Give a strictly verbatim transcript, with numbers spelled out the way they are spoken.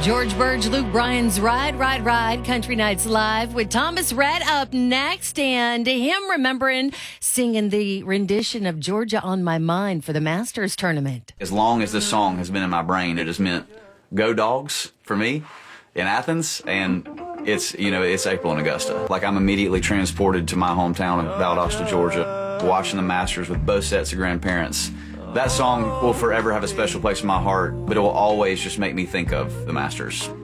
George Burge, Luke Bryan's Ride, Ride, Ride, Country Nights Live with Thomas Rhett up next, and him remembering singing the rendition of Georgia on My Mind for the Masters tournament. As long as this song has been in my brain, it has meant go Dogs for me in Athens, and it's, you know, it's April in Augusta. Like, I'm immediately transported to my hometown of Valdosta, Georgia, watching the Masters with both sets of grandparents. That song will forever have a special place in my heart, but it will always just make me think of the Masters.